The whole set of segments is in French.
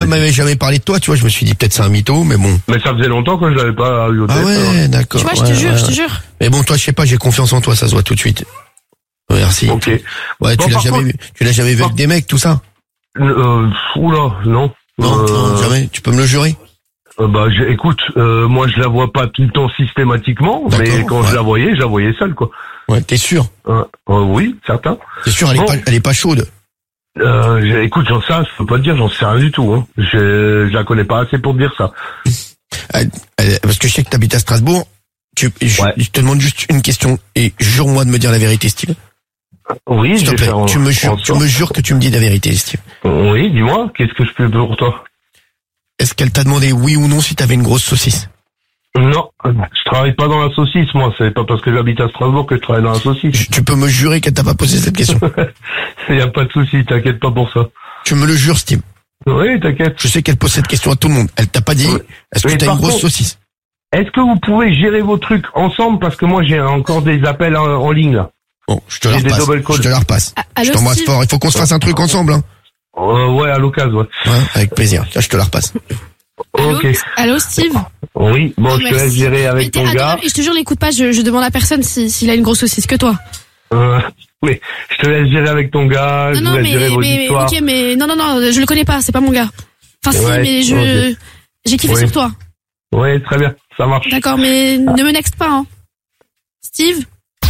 m'avait jamais parlé de toi, tu vois, je me suis dit peut-être c'est un mytho, mais bon. Mais ça faisait longtemps que je l'avais pas eu au téléphone. Ah ouais, d'accord. Tu vois, je te jure. Mais bon, toi, je sais pas, j'ai confiance en toi, ça se voit tout de suite. Merci. Ok. Ouais, Bon, tu l'as jamais vu avec des mecs, tout ça? Oula, non. Non, jamais. Tu peux me le jurer? Écoute, moi je la vois pas tout le temps systématiquement, mais quand je la voyais seule, quoi. Ouais, t'es sûr? Oui, certain. T'es sûr, elle est pas chaude? Écoute, ça, je peux pas te dire, j'en sais rien du tout, hein. Je la connais pas assez pour te dire ça. Parce que je sais que t'habites à Strasbourg. Je te demande juste une question et jure-moi de me dire la vérité, Steve. Oui, s'il te plaît. Tu me jures que tu me dis la vérité, Steve. Oui, dis-moi, qu'est-ce que je peux pour toi? Est-ce qu'elle t'a demandé oui ou non si t'avais une grosse saucisse? Non, je travaille pas dans la saucisse, moi. C'est pas parce que j'habite à Strasbourg que je travaille dans la saucisse. Tu peux me jurer qu'elle t'a pas posé cette question? Y a pas de souci, t'inquiète pas pour ça. Tu me le jures, Steve? Oui, t'inquiète. Je sais qu'elle pose cette question à tout le monde. Elle t'a pas dit, est-ce que t'as une grosse saucisse? Est-ce que vous pouvez gérer vos trucs ensemble? Parce que moi, j'ai encore des appels en ligne, là. Bon, je te la repasse. Je t'embrasse fort. Il faut qu'on se fasse un truc ensemble, hein. Ouais, à l'occasion, ouais. Avec plaisir. Tiens, je te la repasse. Ok. Allô, Steve? Oui, bon, je te laisse gérer avec ton gars. Et je te jure, n'écoute pas, je demande à personne s'il a une grosse saucisse que toi. Oui, je te laisse gérer avec ton gars, je laisse gérer vos histoires. Ok, mais non, je le connais pas, c'est pas mon gars. Enfin, si, mais j'ai kiffé sur toi. Ouais, très bien, ça marche. D'accord, mais ne me next pas, hein. Steve?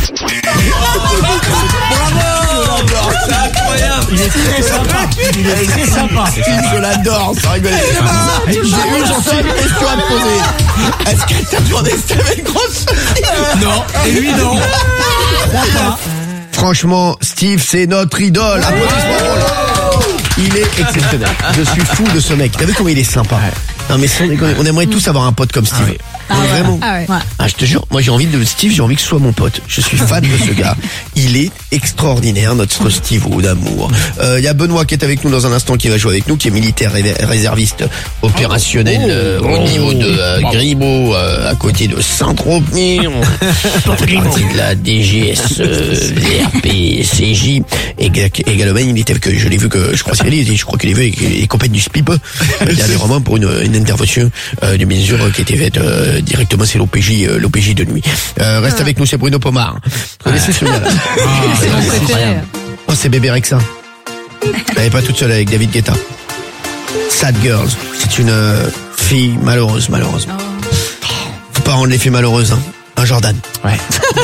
Bravo, c'est incroyable. Il est très sympa. Steve, je l'adore, ça rigole. J'ai une seule question à te poser. Est-ce que t'as demandé si t'avais une grosse saucisse? Non, et lui non. Franchement, Steve, c'est notre idole. Applaudissements. Il est exceptionnel. Je suis fou de ce mec. T'as vu comment il est sympa? Non mais sans déconner, on aimerait tous avoir un pote comme Steve. Vraiment. Je te jure, moi j'ai envie que ce soit mon pote. Je suis fan de ce gars. Il est extraordinaire, notre Steve d'amour. Il y a Benoît qui est avec nous dans un instant, qui va jouer avec nous, qui est militaire réserviste opérationnel au niveau de Grimaud, à côté de Saint-Tropez, partie de la DGS, VRP, CJ. Également, il était que je l'ai vu que je crois qu'il est vu avec les compagnies du SPIP dernièrement pour une intervention de mesure qui était faite directement, c'est l'OPJ de nuit. Reste avec nous, c'est Bruno Pomar. Vous connaissez ce gars-là? C'est Bébé Rexha. Elle n'est pas toute seule avec David Guetta. Sad Girls. C'est une fille malheureuse. Faut pas rendre les filles malheureuses, hein. Un Jordan. Ouais.